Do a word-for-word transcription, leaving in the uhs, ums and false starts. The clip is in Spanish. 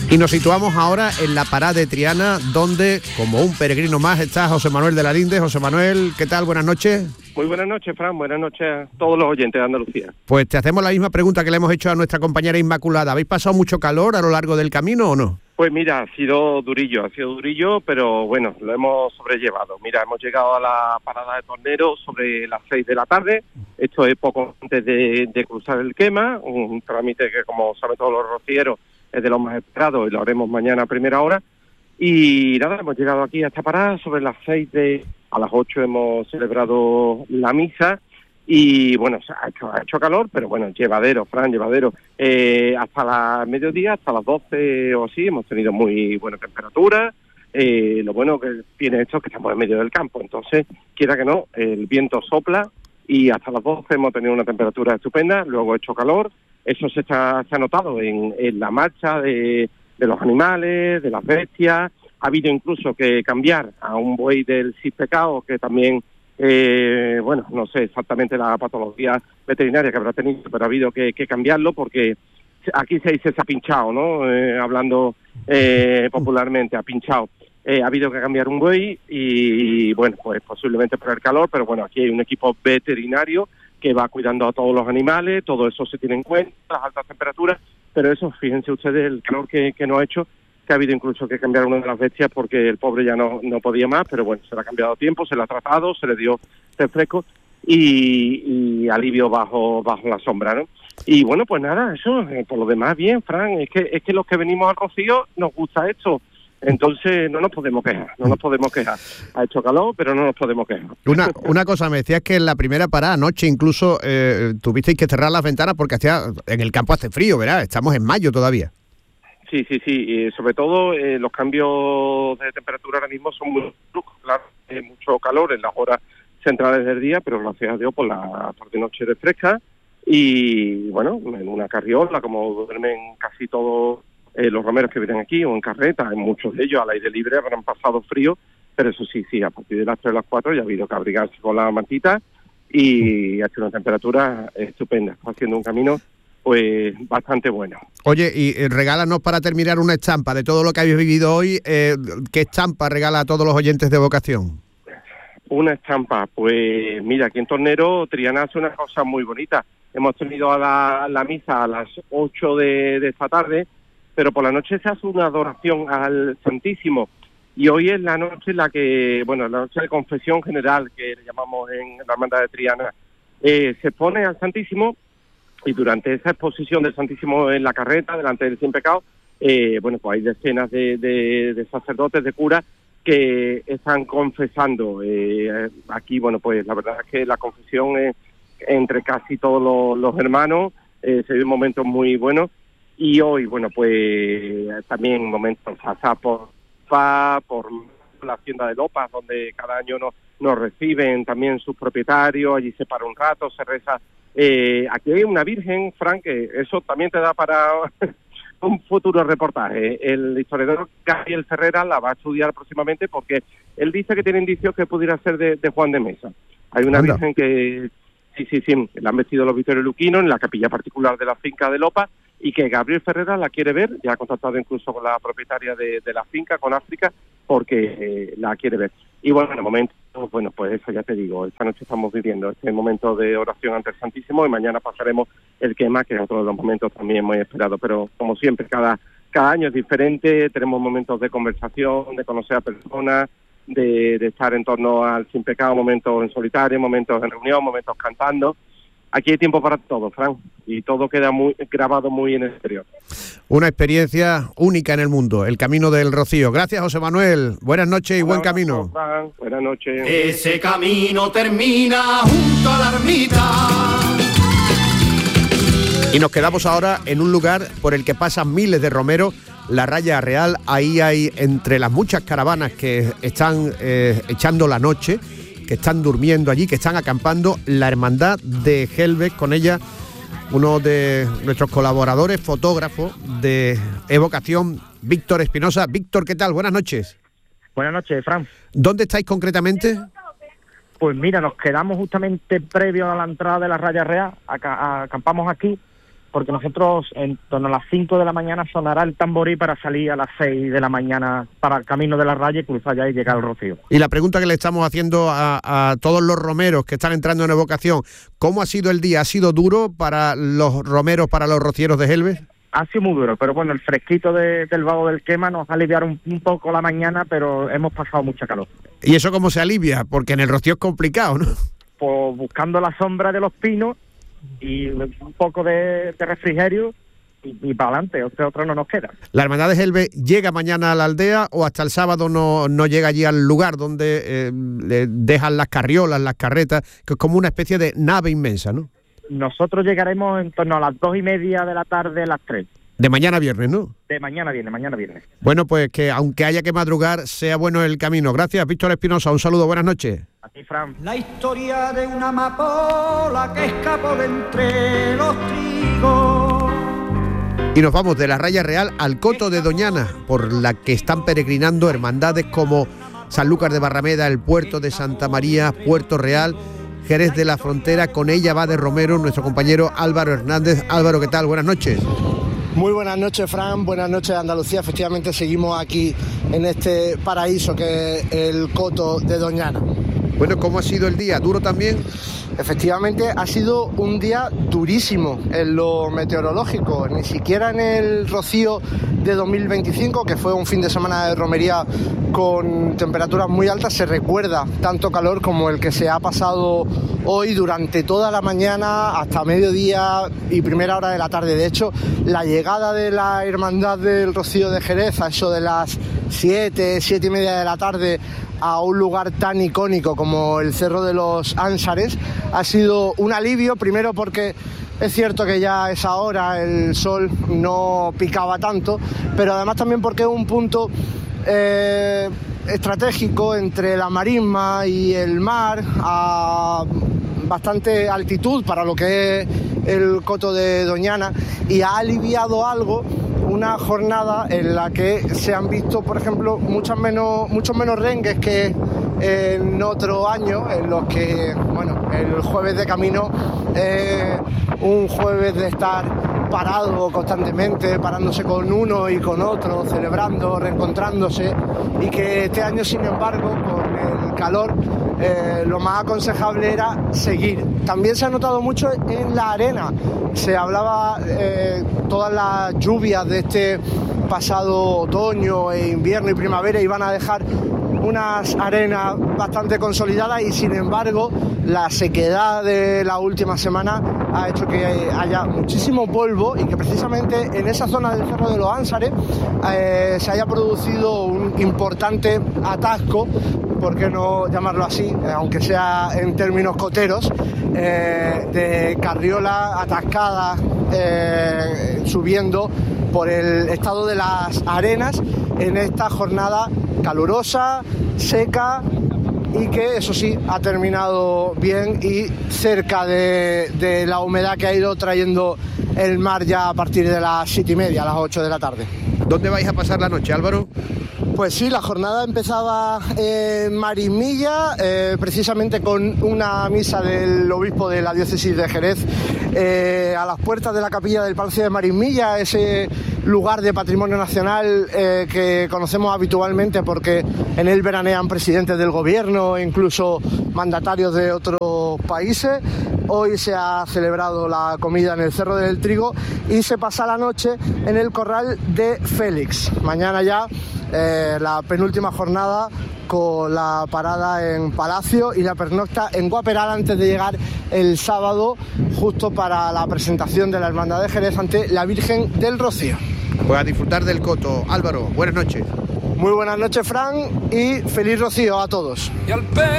Y nos situamos ahora en la parada de Triana, donde, como un peregrino más, está José Manuel de la Linde. José Manuel, ¿qué tal? Buenas noches. Muy buenas noches, Fran. Buenas noches a todos los oyentes de Andalucía. Pues te hacemos la misma pregunta que le hemos hecho a nuestra compañera Inmaculada. ¿Habéis pasado mucho calor a lo largo del camino o no? Pues mira, ha sido durillo, ha sido durillo, pero bueno, lo hemos sobrellevado. Mira, hemos llegado a la parada de Tornero sobre las seis de la tarde. Esto es poco antes de, de cruzar el Quema, un trámite que, como saben todos los rocieros, es de los más esperados y lo haremos mañana a primera hora. Y nada, hemos llegado aquí a esta parada sobre las seis de... A las ocho hemos celebrado la misa y bueno, ha hecho, ha hecho calor, pero bueno, llevadero, Fran, llevadero. Eh, hasta la mediodía, hasta las doce o así, hemos tenido muy buena temperatura. Eh, lo bueno que tiene esto es que estamos en medio del campo, entonces, quiera que no, el viento sopla y hasta las doce hemos tenido una temperatura estupenda, luego ha hecho calor. Eso se, está, se ha notado en, en la marcha de, de los animales, de las bestias. Ha habido incluso que cambiar a un buey del Cispecao, que también, eh, bueno, no sé exactamente la patología veterinaria que habrá tenido, pero ha habido que, que cambiarlo porque aquí se dice se ha pinchado, ¿no? Eh, hablando eh, popularmente, ha pinchado. Eh, ha habido que cambiar un buey y, bueno, pues posiblemente por el calor, pero bueno, aquí hay un equipo veterinario que va cuidando a todos los animales, todo eso se tiene en cuenta, las altas temperaturas, pero eso, fíjense ustedes el calor que, que nos ha hecho, que ha habido incluso que cambiar una de las bestias porque el pobre ya no, no podía más, pero bueno, se le ha cambiado tiempo, se le ha tratado, se le dio refresco y, y alivio bajo bajo la sombra, ¿no? Y bueno, pues nada, eso, eh, por lo demás bien, Fran, es que es que los que venimos al Rocío nos gusta esto. Entonces no nos podemos quejar, no nos podemos quejar. Ha hecho calor, pero no nos podemos quejar. Una una cosa, me decías que en la primera parada anoche incluso eh, tuvisteis que cerrar las ventanas porque hacía en el campo hace frío, ¿verdad? Estamos en mayo todavía. Sí, sí, sí. Y sobre todo eh, los cambios de temperatura ahora mismo son muy bruscos. Claro, hay mucho calor en las horas centrales del día, pero gracias a Dios por la tarde-noche de fresca. Y bueno, en una carriola, como duermen casi todos Eh, los romeros que vienen aquí o en carreta, en muchos de ellos al aire libre habrán pasado frío, pero eso sí, sí, a partir de las tres o las cuatro ya ha habido que abrigarse con la mantita y ha hecho una temperatura estupenda. Está haciendo un camino pues bastante bueno. Oye, y eh, regálanos para terminar una estampa de todo lo que habéis vivido hoy. Eh, ¿Qué estampa regala a todos los oyentes de Vocación? Una estampa, pues mira, aquí en Tornero Triana hace una cosa muy bonita. Hemos tenido a la, la misa a las ocho de, de esta tarde, pero por la noche se hace una adoración al Santísimo y hoy es la noche en la que, bueno, la noche de confesión general que le llamamos en la Hermandad de Triana, eh, se pone al Santísimo y durante esa exposición del Santísimo en la carreta, delante del Sin Pecado, eh, bueno, pues hay decenas de, de, de sacerdotes, de curas que están confesando. Eh, aquí, bueno, pues la verdad es que la confesión es entre casi todos los, los hermanos, eh, se vive momentos muy buenos. Y hoy, bueno, pues también momentos pasar por Fa, por la hacienda de Lopas, donde cada año nos, nos reciben también sus propietarios, allí se para un rato, se reza. Eh, aquí hay una virgen, Frank, que eso también te da para un futuro reportaje. El historiador Gabriel Ferrera la va a estudiar próximamente porque él dice que tiene indicios que pudiera ser de, de Juan de Mesa. Hay una Anda. virgen que, sí, sí, sí, la han vestido los Victorios Luquinos en la capilla particular de la finca de Lopas, y que Gabriel Ferrera la quiere ver, ya ha contactado incluso con la propietaria de, de la finca, con África, porque eh, la quiere ver. Y bueno, en el momento, bueno, pues eso ya te digo, esta noche estamos viviendo este momento de oración ante el Santísimo y mañana pasaremos el quema, que es otro de los momentos también muy esperados, pero como siempre, cada, cada año es diferente, tenemos momentos de conversación, de conocer a personas, de, de estar en torno al Sin Pecado, momentos en solitario, momentos en reunión, momentos cantando. Aquí hay tiempo para todo, Fran, y todo queda muy grabado muy en el exterior. Una experiencia única en el mundo, el Camino del Rocío. Gracias, José Manuel. Buenas noches y buen camino. Fran. Buenas noches. Ese camino termina junto a la ermita. Y nos quedamos ahora en un lugar por el que pasan miles de romeros, la Raya Real. Ahí hay, entre las muchas caravanas que están eh, echando la noche, que están durmiendo allí, que están acampando, la Hermandad de Gelbes, con ella uno de nuestros colaboradores, fotógrafo de Evocación, Víctor Espinosa. Víctor, ¿qué tal? Buenas noches. Buenas noches, Fran. ¿Dónde estáis concretamente? Pues mira, nos quedamos justamente previo a la entrada de la Raya Real, acá, acampamos aquí porque nosotros en torno a las cinco de la mañana sonará el tamborí para salir a las seis de la mañana para el camino de la raya y cruzar allá y llegar al Rocío. Y la pregunta que le estamos haciendo a, a todos los romeros que están entrando en evocación, ¿cómo ha sido el día? ¿Ha sido duro para los romeros, para los rocieros de Gelbe? Ha sido muy duro, pero bueno, el fresquito de, del vago del Quema nos aliviar un, un poco la mañana, pero hemos pasado mucha calor. ¿Y eso cómo se alivia? Porque en el Rocío es complicado, ¿no? Pues buscando la sombra de los pinos y un poco de, de refrigerio y, y para adelante, otro, otro no nos queda. ¿La Hermandad de Gelbe llega mañana a la aldea o hasta el sábado no, no llega allí al lugar donde eh, le dejan las carriolas, las carretas, que es como una especie de nave inmensa, ¿no? Nosotros llegaremos en torno a las dos y media de la tarde, las tres. De mañana a viernes, ¿no? De mañana viene, mañana viernes. Bueno, pues que aunque haya que madrugar, sea bueno el camino. Gracias, Víctor Espinosa. Un saludo, buenas noches. A ti, Fran. La historia de una amapola que escapó de entre los trigos. Y nos vamos de la Raya Real al Coto de Doñana, por la que están peregrinando hermandades como Sanlúcar de Barrameda, el Puerto de Santa María, Puerto Real, Jerez de la Frontera. Con ella va de Romero nuestro compañero Álvaro Hernández. Álvaro, ¿qué tal? Buenas noches. Muy buenas noches, Fran, buenas noches, Andalucía. Efectivamente seguimos aquí en este paraíso que es el Coto de Doñana. Bueno, ¿cómo ha sido el día? ¿Duro también? Efectivamente ha sido un día durísimo en lo meteorológico, ni siquiera en el Rocío de dos mil veinticinco, que fue un fin de semana de romería con temperaturas muy altas, se recuerda tanto calor como el que se ha pasado hoy durante toda la mañana hasta mediodía y primera hora de la tarde. De hecho, la llegada de la Hermandad del Rocío de Jerez a eso de las siete, siete y media de la tarde a un lugar tan icónico como el Cerro de los Ánsares ha sido un alivio, primero porque es cierto que ya a esa hora el sol no picaba tanto, pero además también porque es un punto eh, estratégico entre la marisma y el mar a bastante altitud para lo que es el Coto de Doñana, y ha aliviado algo una jornada en la que se han visto, por ejemplo, muchas menos, muchos menos rengues que en otro año, en los que, bueno, el jueves de camino es un jueves de estar parado constantemente, parándose con uno y con otro, celebrando, reencontrándose, y que este año, sin embargo, con el calor, eh, lo más aconsejable era seguir. También se ha notado mucho en la arena. Se hablaba eh, todas las lluvias de este pasado otoño e invierno y primavera iban a dejar unas arenas bastante consolidadas, y sin embargo la sequedad de la última semana ha hecho que haya muchísimo polvo y que precisamente en esa zona del Cerro de los Ánsares eh, se haya producido un importante atasco, por qué no llamarlo así, aunque sea en términos coteros, eh, de carriolas atascadas eh, subiendo por el estado de las arenas en esta jornada calurosa, seca, y que eso sí ha terminado bien y cerca de, de la humedad que ha ido trayendo el mar ya a partir de las siete y media, a las ocho de la tarde. ¿Dónde vais a pasar la noche, Álvaro? Pues sí, la jornada empezaba en Marismilla, eh, precisamente con una misa del obispo de la diócesis de Jerez, eh, a las puertas de la capilla del Palacio de Marismilla, ese lugar de patrimonio nacional eh, que conocemos habitualmente porque en él veranean presidentes del gobierno e incluso mandatarios de otros países. Hoy se ha celebrado la comida en el Cerro del Trigo y se pasa la noche en el Corral de Félix. Mañana ya eh, la penúltima jornada con la parada en Palacio y la pernocta en Guaperal antes de llegar el sábado justo para la presentación de la Hermandad de Jerez ante la Virgen del Rocío. Pues a disfrutar del Coto. Álvaro, buenas noches. Muy buenas noches, Fran, y feliz Rocío a todos.